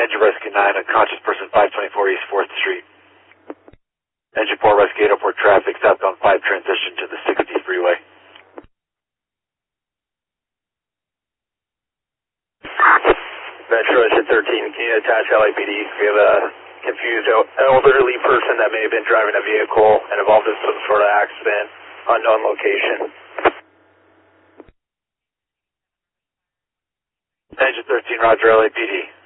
Engine Rescue 9, unconscious person 524 East 4th Street. Engine 4 Rescue 804 traffic, southbound 5 transition to the 60 freeway. Metro Engine 13, can you attach LAPD? We have a confused elderly person that may have been driving a vehicle and involved in some sort of accident, unknown location. Engine 13, Roger, LAPD.